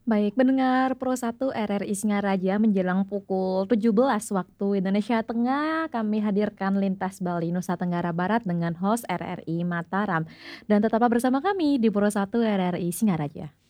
Baik, pendengar Pro 1 RRI Singaraja menjelang pukul 17 waktu Indonesia Tengah, kami hadirkan Lintas Bali Nusa Tenggara Barat dengan host RRI Mataram. Dan tetaplah bersama kami di Pro 1 RRI Singaraja.